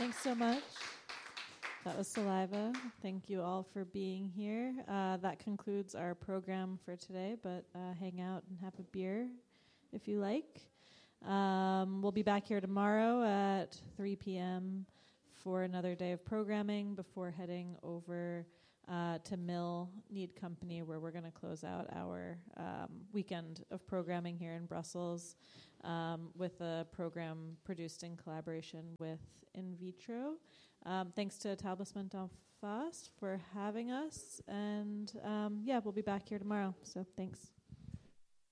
Thanks so much. That was Saliva. Thank you all for being here. That concludes our program for today, but hang out and have a beer if you like. We'll be back here tomorrow at 3 p.m. for another day of programming before heading over to Mill Need Company, where we're going to close out our weekend of programming here in Brussels with a program produced in collaboration with In Vitro. Thanks to Établissement d'Enfance for having us. And we'll be back here tomorrow. So thanks.